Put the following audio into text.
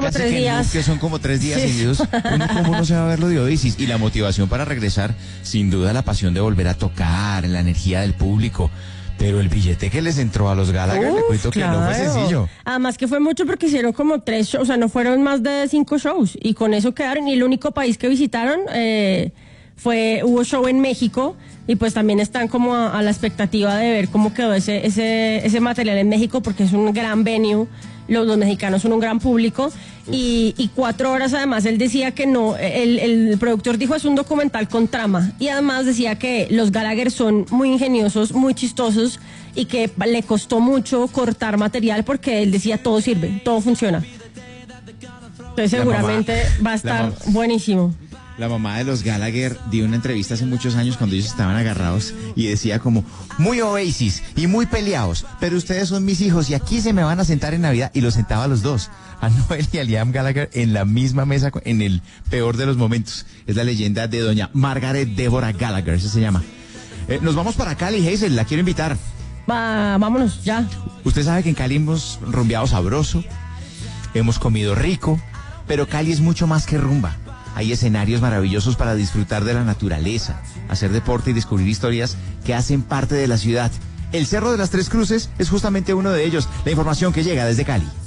como 3 días. Que son como 3 días Sí. seguidos. ¿Cómo no se va a ver lo de Oasis? Y la motivación para regresar, sin duda la pasión de volver a tocar, la energía del público. Pero el billete que les entró a los Gallagher, le cuento que no fue sencillo. Además que fue mucho porque hicieron como 3 shows, o sea, no fueron más de 5 shows. Y con eso quedaron. Y el único país que visitaron hubo show en México. Y pues también están como a la expectativa de ver cómo quedó ese material en México, porque es un gran venue. Los mexicanos son un gran público. Y 4 horas además, él decía que no, el productor dijo es un documental con trama. Y además decía que los Gallagher son muy ingeniosos, muy chistosos, y que le costó mucho cortar material porque él decía todo sirve, todo funciona. Entonces seguramente va a estar buenísimo. La mamá de los Gallagher dio una entrevista hace muchos años cuando ellos estaban agarrados y decía como, muy Oasis y muy peleados, pero ustedes son mis hijos y aquí se me van a sentar en Navidad. Y los sentaba a los dos, a Noel y a Liam Gallagher, en la misma mesa en el peor de los momentos. Es la leyenda de doña Margaret Deborah Gallagher, eso se llama. Nos vamos para Cali, Hazel, la quiero invitar. Vámonos, ya. Usted sabe que en Cali hemos rumbeado sabroso, hemos comido rico, pero Cali es mucho más que rumba. Hay escenarios maravillosos para disfrutar de la naturaleza, hacer deporte y descubrir historias que hacen parte de la ciudad. El Cerro de las Tres Cruces es justamente uno de ellos. La información que llega desde Cali.